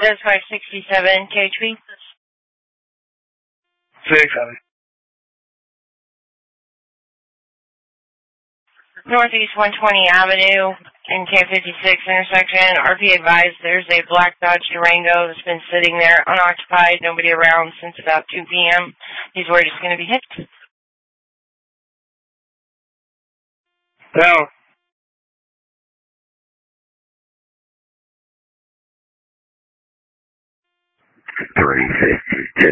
That's 567 KHP. 6-7. Northeast 120 Avenue in K56 intersection. RP advised there's a black Dodge Durango that's been sitting there unoccupied, nobody around since about 2 p.m. He's worried it's going to be hit. Down. 352.